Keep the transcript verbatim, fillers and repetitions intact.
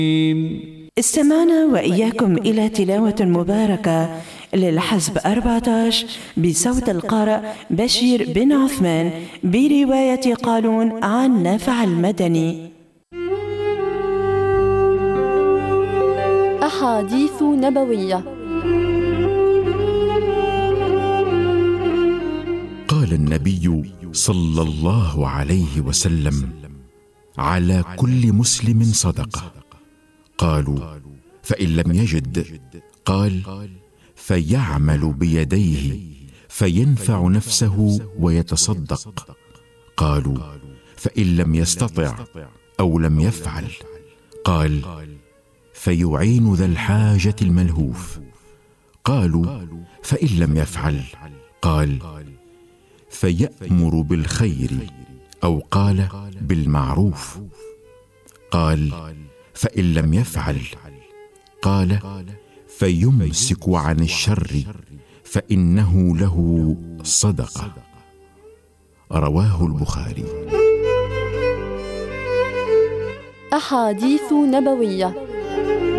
استمعنا وإياكم إلى تلاوة مباركة للحزب أربعة عشر بصوت القارئ بشير بن عثمان برواية قالون عن نافع المدني. أحاديث نبوية. قال النبي صلى الله عليه وسلم: على كل مسلم صدقة. قالوا: فإن لم يجد؟ قال: فيعمل بيديه فينفع نفسه ويتصدق. قالوا: فإن لم يستطع أو لم يفعل؟ قال: فيعين ذا الحاجة الملهوف. قالوا: فإن لم يفعل؟ قال: فيأمر بالخير أو قال بالمعروف. قال: فإن لم يفعل؟ قال: فيمسك عن الشر فإنه له صدقة. رواه البخاري. أحاديث نبوية.